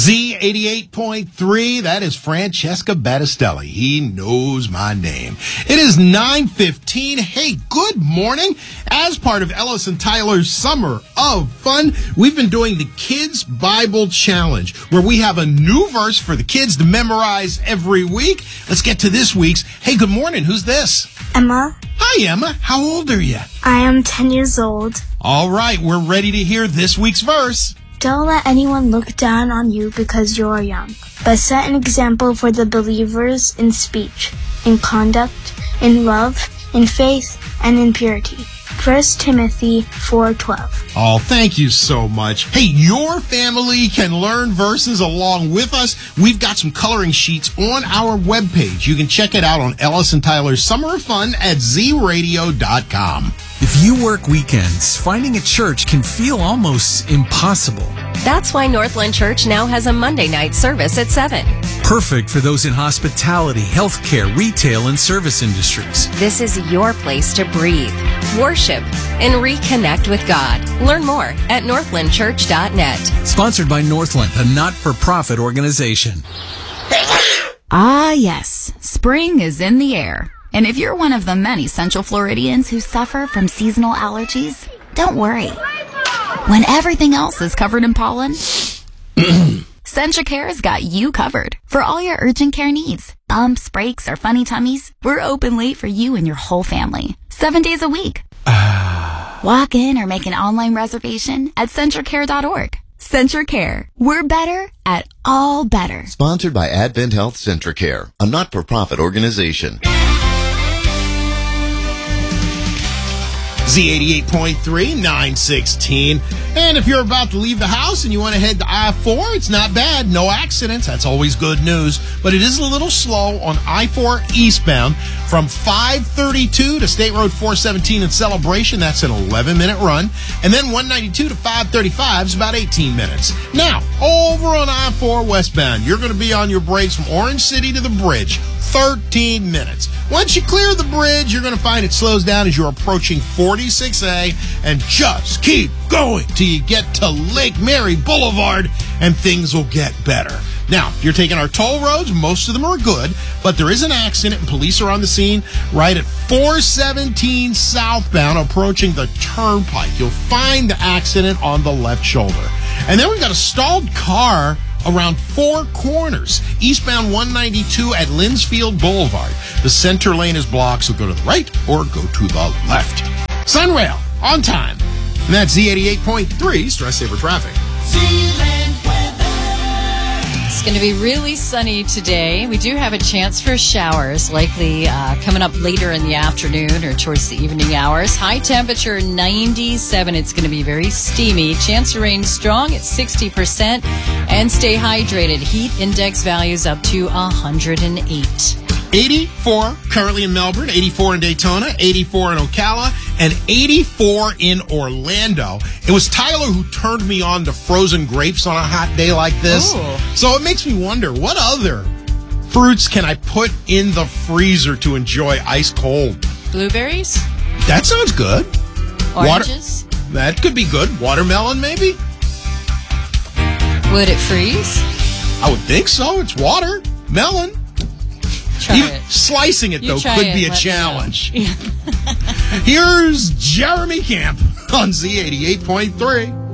Z88.3, that is Francesca Battistelli. He knows my name. It is 9:15. Hey, good morning. As part of Ellis and Tyler's Summer of Fun, we've been doing the Kids Bible Challenge, where we have a new verse for the kids to memorize every week. Let's get to this week's. Hey, good morning. Who's this? Emma. Hi, Emma. How old are you? I am 10 years old. All right, we're ready to hear this week's verse. Don't let anyone look down on you because you are young, but set an example for the believers in speech, in conduct, in love, in faith, and in purity. 1 Timothy 4:12. Oh, thank you so much. Hey, your family can learn verses along with us. We've got some coloring sheets on our webpage. You can check it out on Ellis and Tyler's Summer of Fun at zradio.com. If you work weekends, finding a church can feel almost impossible. That's why Northland Church now has a Monday night service at 7. Perfect for those in hospitality, healthcare, retail, and service industries. This is your place to breathe, worship, and reconnect with God. Learn more at northlandchurch.net. Sponsored by Northland, a not-for-profit organization. Ah, yes. Spring is in the air. And if you're one of the many Central Floridians who suffer from seasonal allergies, don't worry. When everything else is covered in pollen, CentraCare's got you covered for all your urgent care needs. Bumps, breaks, or funny tummies, we're open late for you and your whole family. 7 days a week. Walk in or make an online reservation at CentraCare.org. CentraCare. We're better at all better. Sponsored by Advent Health CentraCare, a not-for-profit organization. Z88.3, 916. And if you're about to leave the house and you want to head to I-4, it's not bad. No accidents. That's always good news. But it is a little slow on I-4 eastbound from 532 to State Road 417 in Celebration. That's an 11-minute run. And then 192 to 535 is about 18 minutes. Now, over on I-4 westbound, you're going to be on your brakes from Orange City to the bridge. 13 minutes. Once you clear the bridge, you're going to find it slows down as you're approaching 46A, and just keep going till you get to Lake Mary Boulevard, and things will get better. Now, if you're taking our toll roads, most of them are good, but there is an accident, and police are on the scene right at 417 southbound, approaching the turnpike. You'll find the accident on the left shoulder. And then we've got a stalled car around Four Corners, eastbound 192 at Linsfield Boulevard. The center lane is blocked, so go to the right or go to the left. Sunrail, on time. And that's Z88.3, Stress Saver Traffic. It's going to be really sunny today. We do have a chance for showers, likely coming up later in the afternoon or towards the evening hours. High temperature 97. It's going to be very steamy. Chance of rain strong at 60%. And stay hydrated. Heat index values up to 108. 84 currently in Melbourne, 84 in Daytona, 84 in Ocala, and 84 in Orlando. It was Tyler who turned me on to frozen grapes on a hot day like this. Ooh. So it makes me wonder, what other fruits can I put in the freezer to enjoy ice cold? Blueberries? That sounds good. Oranges? That could be good. Watermelon, maybe? Would it freeze? I would think so. It's water. Melon. Try it. Slicing it, You though, try could it be and a let me know. challenge. Here's Jeremy Camp on Z88.3.